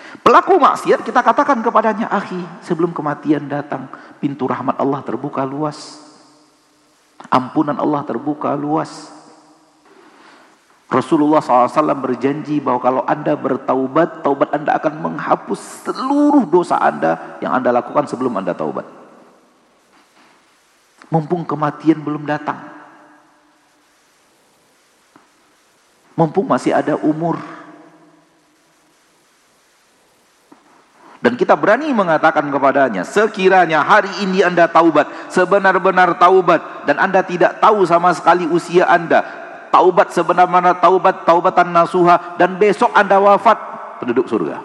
Pelaku maksiat kita katakan kepadanya, akhi, sebelum kematian datang, pintu rahmat Allah terbuka luas, ampunan Allah terbuka luas. Rasulullah SAW berjanji bahwa kalau anda bertaubat, taubat anda akan menghapus seluruh dosa anda yang anda lakukan sebelum anda taubat. Mumpung kematian belum datang, mumpung masih ada umur, dan kita berani mengatakan kepadanya, sekiranya hari ini anda taubat, sebenar-benar taubat, dan anda tidak tahu sama sekali usia anda, taubat sebenar-benar taubat, taubatan nasuha, dan besok anda wafat, penduduk surga.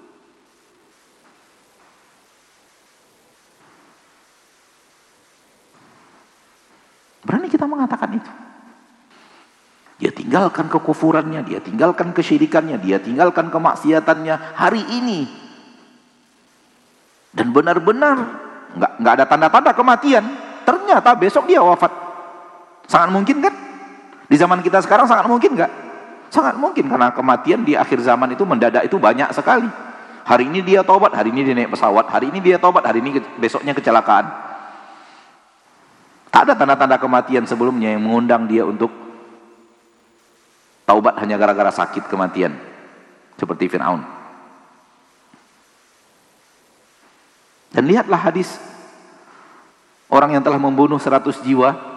Berani kita mengatakan itu. Dia tinggalkan kekufurannya, dia tinggalkan kesyirikannya, dia tinggalkan kemaksiatannya hari ini, dan benar-benar nggak ada tanda-tanda kematian. Ternyata besok dia wafat. Sangat mungkin kan? Di zaman kita sekarang sangat mungkin nggak? Sangat mungkin, karena kematian di akhir zaman itu mendadak, itu banyak sekali. Hari ini dia taubat, hari ini dia naik pesawat, hari ini dia taubat, hari ini besoknya kecelakaan. Tak ada tanda-tanda kematian sebelumnya yang mengundang dia untuk taubat hanya gara-gara sakit kematian, seperti Fir'aun. Dan lihatlah hadis orang yang telah membunuh 100 jiwa,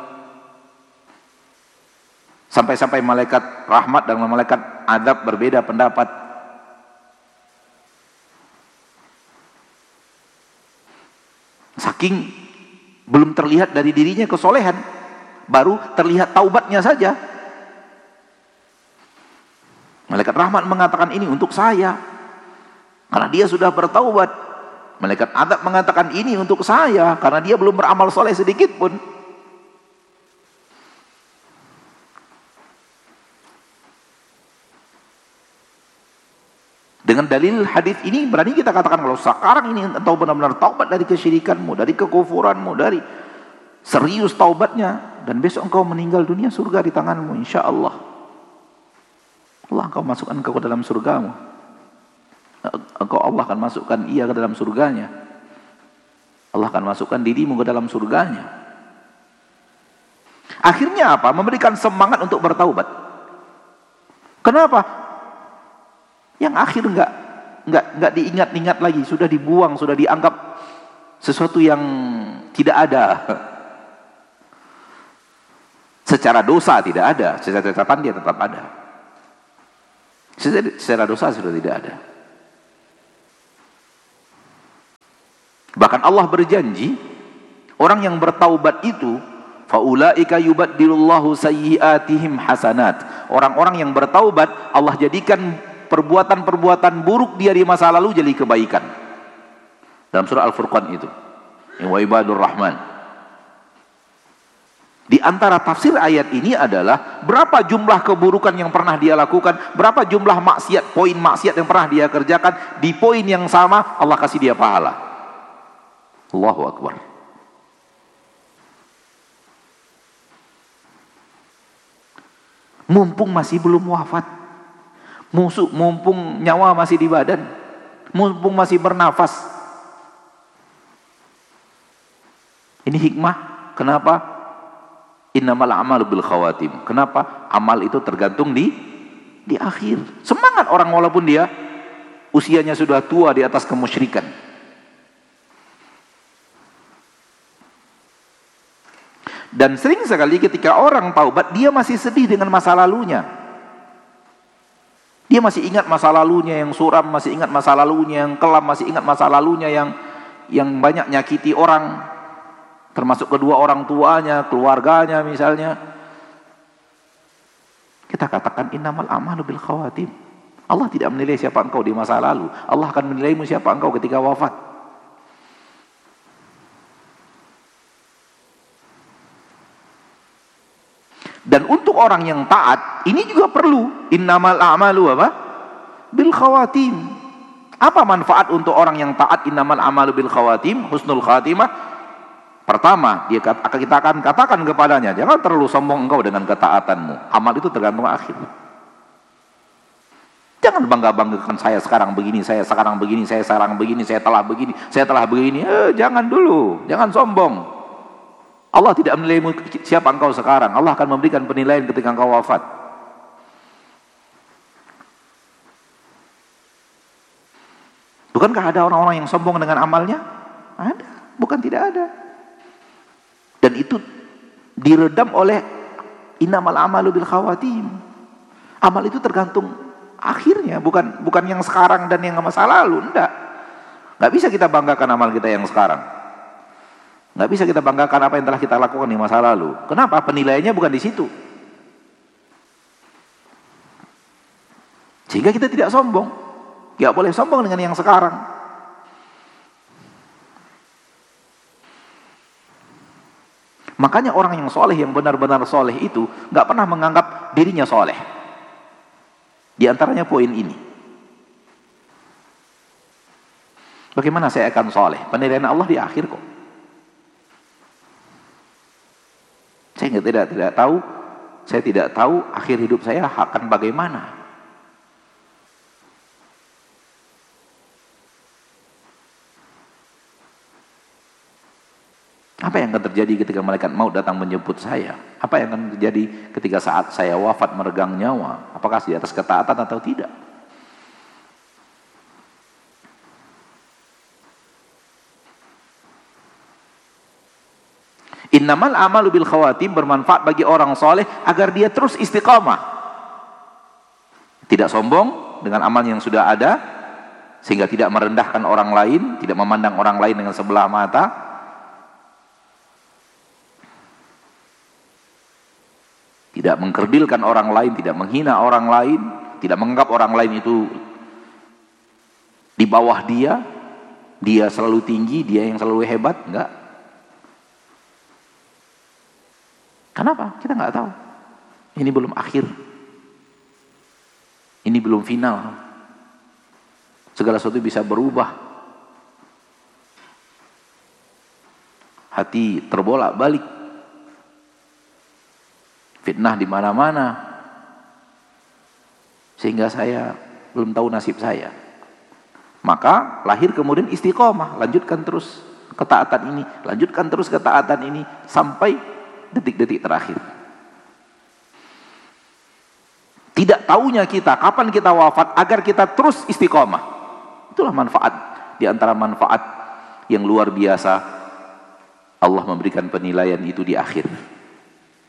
sampai-sampai malaikat rahmat dan malaikat azab berbeda pendapat. Saking belum terlihat dari dirinya kesolehan, baru terlihat taubatnya saja. Malaikat rahmat mengatakan ini untuk saya, karena dia sudah bertaubat. Malaikat azab mengatakan ini untuk saya, karena dia belum beramal soleh sedikit pun. Dengan dalil hadis ini berani kita katakan, kalau sekarang ini engkau benar-benar taubat dari kesyirikanmu, dari kekufuranmu, dari serius taubatnya, dan besok engkau meninggal dunia, surga di tanganmu, insya Allah. Allah engkau masukkan engkau ke dalam surgamu. Allah akan masukkan ia ke dalam surganya. Allah akan masukkan dirimu ke dalam surganya. Akhirnya apa? Memberikan semangat untuk bertaubat. Kenapa? Yang akhir enggak diingat-ingat lagi, sudah dibuang, sudah dianggap sesuatu yang tidak ada. Secara dosa tidak ada, secara catatan dia tetap ada. Secara dosa sudah tidak ada. Bahkan Allah berjanji, orang yang bertaubat itu, faulaika yubaddilullahu sayyi'atihim hasanat. Orang-orang yang bertaubat, Allah jadikan perbuatan-perbuatan buruk dia di masa lalu jadi kebaikan. Dalam surah Al-Furqan itu, wa ibadur rahman. Di antara tafsir ayat ini adalah berapa jumlah keburukan yang pernah dia lakukan, berapa jumlah maksiat, poin maksiat yang pernah dia kerjakan, di poin yang sama Allah kasih dia pahala. Allahu Akbar. Mumpung masih belum wafat, mumpung nyawa masih di badan, mumpung masih bernafas. Ini hikmah. Kenapa? Innamal a'malu bil khawatim. Kenapa? Amal itu tergantung di akhir. Semangat orang walaupun dia usianya sudah tua di atas kemusyrikan. Dan sering sekali ketika orang taubat, dia masih sedih dengan masa lalunya. Dia masih ingat masa lalunya yang suram, masih ingat masa lalunya yang kelam, masih ingat masa lalunya yang banyak nyakiti orang, termasuk kedua orang tuanya, keluarganya misalnya. Kita katakan innamal a'malu bil khawatim. Allah tidak menilai siapa engkau di masa lalu, Allah akan menilaimu siapa engkau ketika wafat. Dan untuk orang yang taat, ini juga perlu. Innamal a'malu apa? Bil khawatim. Apa manfaat untuk orang yang taat? Innamal a'malu bil khawatim, husnul khatimah. Pertama, kita akan katakan kepadanya, jangan terlalu sombong engkau dengan ketaatanmu. Amal itu tergantung akhir. Jangan bangga-banggakan saya sekarang begini, saya sekarang begini, saya sekarang begini, saya telah begini, saya telah begini. Jangan dulu, jangan sombong. Allah tidak menilaimu siapa engkau sekarang. Allah akan memberikan penilaian ketika engkau wafat. Bukankah ada orang-orang yang sombong dengan amalnya? Ada, bukan tidak ada. Dan itu diredam oleh innamal amalu bil khawatim. Amal itu tergantung akhirnya, bukan yang sekarang dan yang masa lalu. Nggak bisa kita banggakan amal kita yang sekarang. Nggak bisa kita banggakan apa yang telah kita lakukan di masa lalu. Kenapa? Penilaiannya bukan di situ. Sehingga kita tidak sombong. Nggak boleh sombong dengan yang sekarang. Makanya orang yang soleh, yang benar-benar soleh itu nggak pernah menganggap dirinya soleh. Di antaranya poin ini. Bagaimana saya akan soleh? Penilaian Allah di akhir kok. Saya tidak tahu. Saya tidak tahu akhir hidup saya akan bagaimana. Apa yang akan terjadi ketika malaikat maut datang menjemput saya? Apa yang akan terjadi ketika saat saya wafat meregang nyawa? Apakah di atas ketaatan atau tidak? Innamal amalu bil khawatim bermanfaat bagi orang soleh agar dia terus istiqamah. Tidak sombong dengan amal yang sudah ada, sehingga tidak merendahkan orang lain, tidak memandang orang lain dengan sebelah mata. Tidak mengkerdilkan orang lain, tidak menghina orang lain, tidak menganggap orang lain itu di bawah dia selalu tinggi, dia yang selalu hebat, enggak. Kenapa? Kita enggak tahu. Ini belum akhir. Ini belum final. Segala sesuatu bisa berubah. Hati terbolak-balik. Fitnah di mana-mana, sehingga saya belum tahu nasib saya. Maka lahir kemudian istiqomah, lanjutkan terus ketaatan ini, lanjutkan terus ketaatan ini sampai detik-detik terakhir. Tidak tahunya kita kapan kita wafat agar kita terus istiqomah. Itulah manfaat di antara manfaat yang luar biasa. Allah memberikan penilaian itu di akhir.